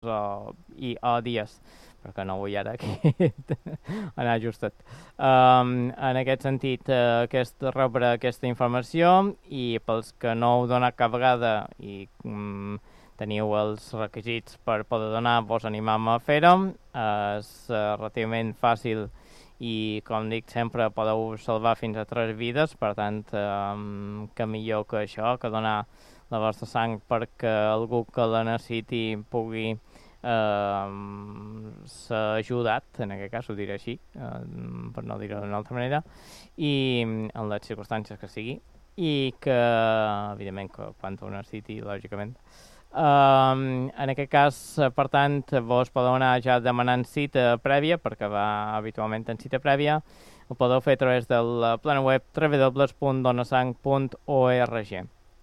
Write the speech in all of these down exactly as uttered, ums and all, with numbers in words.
o, i, o dies, perquè no vull ara aquí anar ajustat. Um, en aquest sentit, uh, aquest, rebre aquesta informació, i pels que no heu donat cap vegada i um, teniu els requisits per poder donar, vos animam a fer-ho. Uh, és uh, relativament fàcil i, com dic sempre, podeu salvar fins a tres vides, per tant, um, que millor que això, que donar la vostra sang perquè algú que la necessiti pugui eh, ser ajudat, en aquest cas ho diré així, eh, per no dir-ho d'una altra manera, i en les circumstàncies que sigui, i que, evidentment, que quan ho necessiti, lògicament. Um, en aquest cas, per tant, vos podeu anar ja demanant cita prèvia, perquè va habitualment en cita prèvia. Ho podeu fer a través del plana web w w w punt donasang punt org.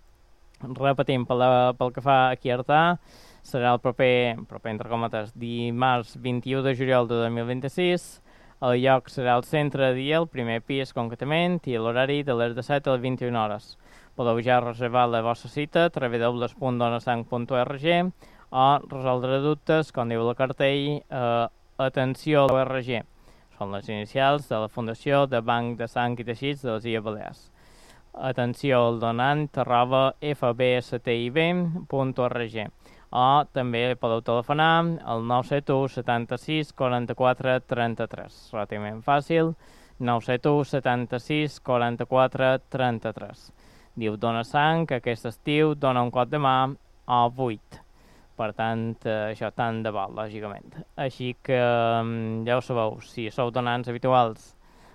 Repetim, pel, pel que fa aquí a Artà, serà el proper, proper entre cometes, dimarts vint-i-u de juliol de dos mil vint-i-sis. El lloc serà el centre de dia, el primer pis concretament, i l'horari de les disset a les vint-i-una hores. Podeu ja reservar la vostra cita a w w w punt donasang punt org o resoldre dubtes, com diu el cartell, eh, atenció a l'O R G. Són les inicials de la Fundació de Banc de Sang i Teixits de les Illes Balears. Atenció al donant arroba f b s t i b punt org, o també podeu telefonar al nou set u setanta-sis quaranta-quatre trenta-tres. Relativament fàcil, nou set u setanta-sis quaranta-quatre trenta-tres. Diu dona sang, que aquest estiu dona un cop de mà o vuit. Per tant, això tant de val, lògicament. Així que ja ho sabeu, si sou donants habituals,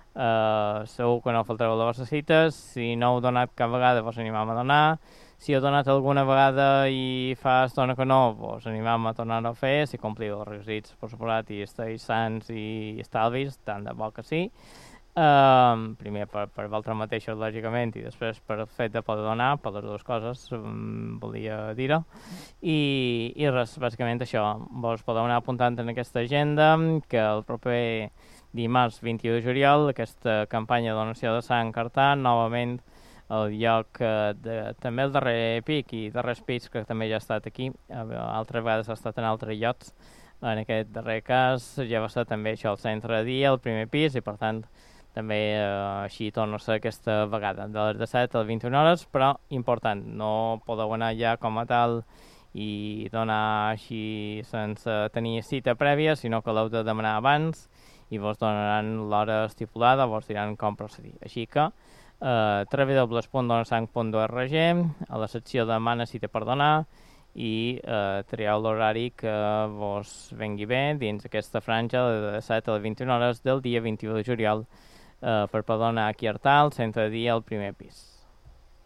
Uh, segur que no faltareu les vostres cites. Si no heu donat cap vegada, vos animam a donar. Si heu donat alguna vegada i fa estona que no, vos animam a tornar-ho a fer. Si compliu els requisits, per suposat, i esteu sants i estalvis, tant de bo que sí. Uh, primer per, per vosaltres mateixos, lògicament, i després per el fet de poder donar, per les dues coses, um, volia dir-ho. I, I res, bàsicament això. Vos podeu anar apuntant en aquesta agenda que el proper dimarts vint-i-u de juliol, aquesta campanya de donació de sang a Artà, novament el lloc eh, de, també el darrer pic i darrers pics, que també ja ha estat aquí, altres vegades ha estat en altres llocs. En aquest darrer cas ja va ser també això, el centre de dia, el primer pis, i per tant també eh, així torna a ser aquesta vegada, de les disset a les vint-i-una hores, però important, no podeu anar ja com a tal i donar així sense tenir cita prèvia, sinó que l'heu de demanar abans, i vos donaran l'hora estipulada, vos diran com procedir. Així que eh, w w w punt donasang punt org, a la secció de demana cita per donar, i eh, trieu l'horari que vos vengui bé dins aquesta franja de disset a les vint-i-una hores del dia vint-i-u de juliol, eh, per poder donar aquí a Artà, al centre de dia, al primer pis.